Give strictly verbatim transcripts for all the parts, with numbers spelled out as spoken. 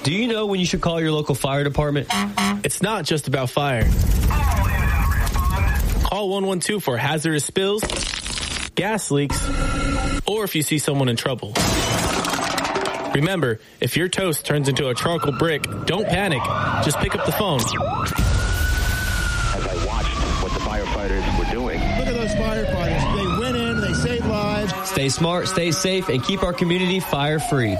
Do you know when you should call your local fire department? It's not just about fire. Call one one two for hazardous spills, gas leaks, or if you see someone in trouble. Remember, if your toast turns into a charcoal brick, don't panic. Just pick up the phone. As I watched what the firefighters were doing. Look at those firefighters. They went in, they saved lives. Stay smart, stay safe, and keep our community fire-free.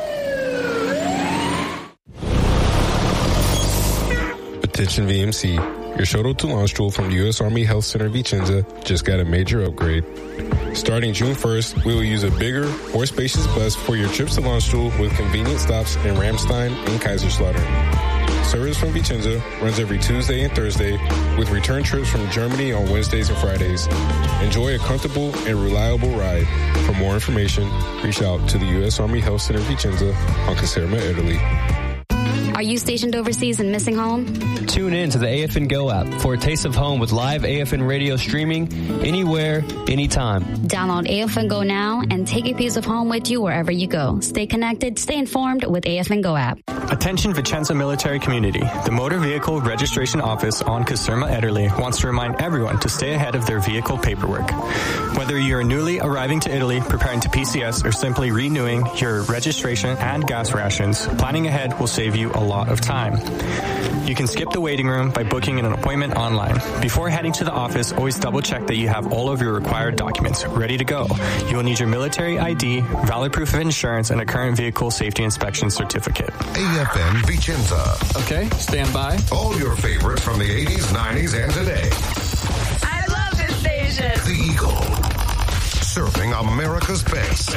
Attention V M C. Your shuttle to launch tool from the U S Army Health Center Vicenza just got a major upgrade. Starting June first, we will use a bigger, more spacious bus for your trips to launch tool with convenient stops in Ramstein and Kaiserslautern. Service from Vicenza runs every Tuesday and Thursday with return trips from Germany on Wednesdays and Fridays. Enjoy a comfortable and reliable ride. For more information, reach out to the U S Army Health Center Vicenza on Caserma, Italy. Are you stationed overseas and missing home? Tune in to the A F N Go app for a taste of home with live A F N radio streaming anywhere, anytime. Download A F N Go now and take a piece of home with you wherever you go. Stay connected, stay informed with A F N Go app. Attention Vicenza military community. The Motor Vehicle Registration Office on Caserma, Italy wants to remind everyone to stay ahead of their vehicle paperwork. Whether you're newly arriving to Italy, preparing to P C S, or simply renewing your registration and gas rations, planning ahead will save you a lot of time. You can skip the waiting room by booking an appointment online. Before heading to the office, always double check that you have all of your required documents ready to go. You will need your military I D, valid proof of insurance, and a current vehicle safety inspection certificate. A F N Vicenza. Okay, stand by. All your favorites from the eighties, nineties, and today. I love this station. The Eagle. Serving America's best.